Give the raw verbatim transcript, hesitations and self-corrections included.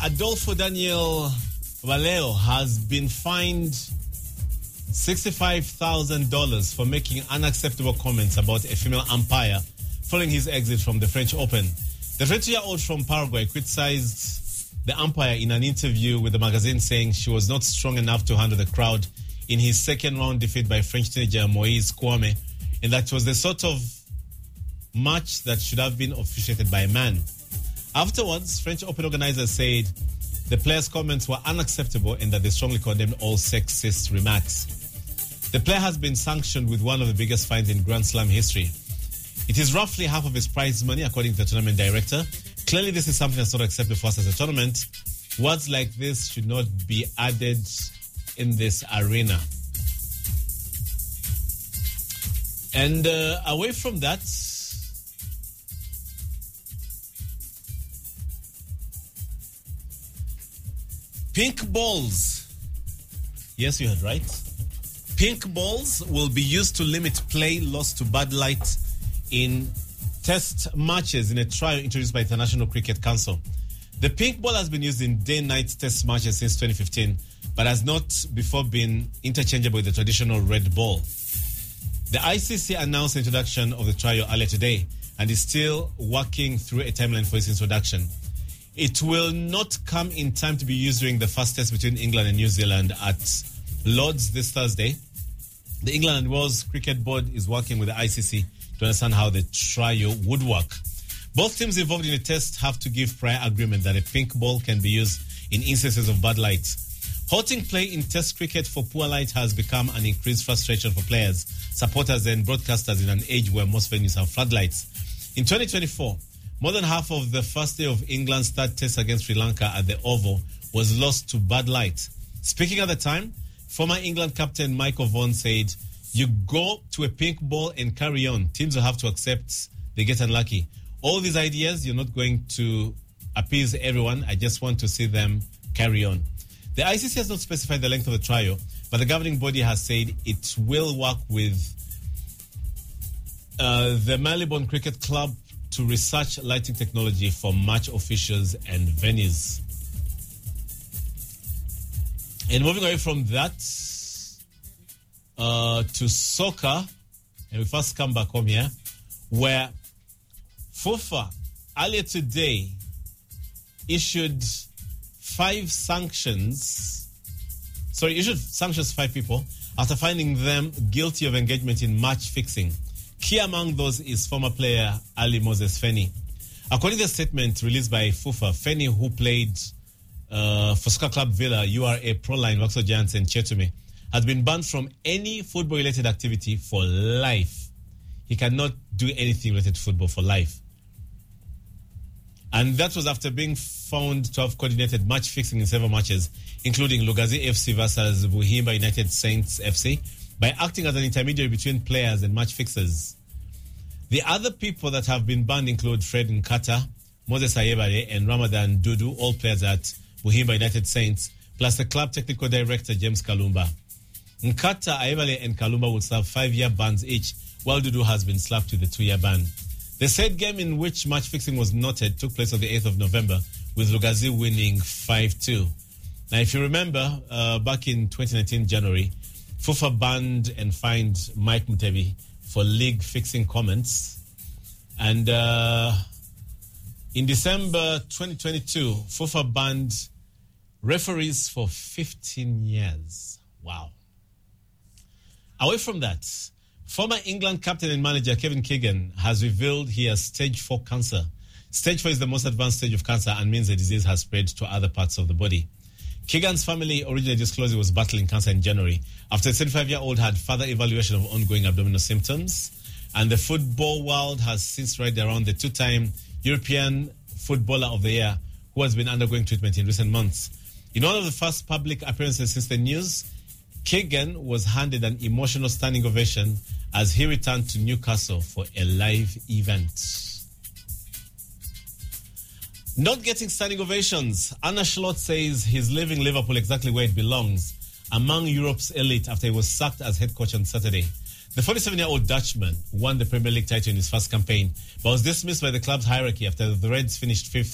Adolfo Daniel Vallejo has been fined sixty-five thousand dollars for making unacceptable comments about a female umpire following his exit from the French Open. The twenty-year-old from Paraguay criticized the umpire in an interview with the magazine, saying she was not strong enough to handle the crowd in his second-round defeat by French teenager Moise Kouame, and that was the sort of match that should have been officiated by a man. Afterwards, French Open organizers said the player's comments were unacceptable and that they strongly condemned all sexist remarks. The player has been sanctioned with one of the biggest fines in Grand Slam history. It is roughly half of his prize money, according to the tournament director. Clearly, this is something that's not acceptable for us as a tournament. Words like this should not be added in this arena. And uh, away from that, pink balls. Yes, you heard right. Pink balls will be used to limit play lost to bad light in test matches in a trial introduced by International Cricket Council. The pink ball has been used in day-night test matches since twenty fifteen, but has not before been interchangeable with the traditional red ball. The I C C announced the introduction of the trial earlier today and is still working through a timeline for its introduction. It will not come in time to be used during the first test between England and New Zealand at Lord's this Thursday. The England and Wales Cricket Board is working with the I C C to understand how the trial would work. Both teams involved in the test have to give prior agreement that a pink ball can be used in instances of bad light. Halting play in test cricket for poor light has become an increased frustration for players, supporters and broadcasters in an age where most venues have floodlights. In twenty twenty-four, more than half of the first day of England's third test against Sri Lanka at the Oval was lost to bad light. Speaking at the time, former England captain Michael Vaughan said, "You go to a pink ball and carry on. Teams will have to accept they get unlucky. All these ideas, you're not going to appease everyone. I just want to see them carry on." The I C C has not specified the length of the trial, but the governing body has said it will work with uh, the Marylebone Cricket Club to research lighting technology for match officials and venues. And moving away from that uh, to soccer, and we first come back home here, where FIFA earlier today issued five sanctions, sorry, issued sanctions to five people after finding them guilty of engagement in match fixing. Key among those is former player Ali Moses Feni. According to a statement released by FIFA, Feni, who played uh, for Soccer Club Villa, U R A, Proline, Vauxhall Giants and Chetume, has been banned from any football-related activity for life. He cannot do anything related to football for life. And that was after being found to have coordinated match fixing in several matches, including Lugazi F C versus Buhimba United Saints F C, by acting as an intermediary between players and match fixers. The other people that have been banned include Fred Nkata, Moses Ayebare, and Ramadan Dudu, all players at Buhimba United Saints, plus the club technical director, James Kalumba. Nkata, Ayebare, and Kalumba will serve five-year bans each, while Dudu has been slapped with a two-year ban. The said game in which match fixing was noted took place on the eighth of November, with Lugazi winning five two. Now, if you remember, uh, back in twenty nineteen January, FIFA banned and fined Mike Mutebi for league fixing comments. And uh, in December twenty twenty-two, FIFA banned referees for fifteen years. Wow. Away from that, former England captain and manager Kevin Keegan has revealed he has stage four cancer. Stage four is the most advanced stage of cancer and means the disease has spread to other parts of the body. Keegan's family originally disclosed he was battling cancer in January after the thirty-five-year-old had further evaluation of ongoing abdominal symptoms. And the football world has since rallied around the two-time European Footballer of the Year, who has been undergoing treatment in recent months. In one of the first public appearances since the news, Keegan was handed an emotional standing ovation as he returned to Newcastle for a live event. Not getting standing ovations, Arne Slot says he's leaving Liverpool exactly where it belongs, among Europe's elite, after he was sacked as head coach on Saturday. The forty-seven-year-old Dutchman won the Premier League title in his first campaign, but was dismissed by the club's hierarchy after the Reds finished fifth